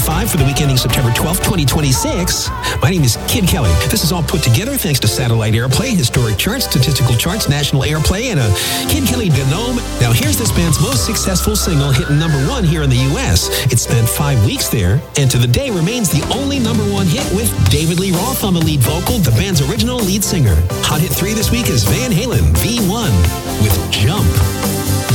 25 for the week ending September 12th, 2026. My name is Kid Kelly. This is all put together thanks to satellite airplay, historic charts, statistical charts, national airplay, and a Kid Kelly Gnome. Now here's this band's most successful single hitting #1 here in the U.S. It spent 5 weeks there, and to the day remains the only #1 hit with David Lee Roth on the lead vocal, the band's original lead singer. Hot hit 3 this week is Van Halen, V1, with Jump.